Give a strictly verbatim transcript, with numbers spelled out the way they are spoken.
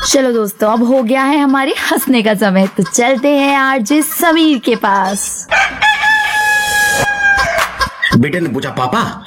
चलो दोस्तों, अब हो गया है हमारे हंसने का समय, तो चलते हैं आरजे समीर के पास। बेटे ने पूछा, पापा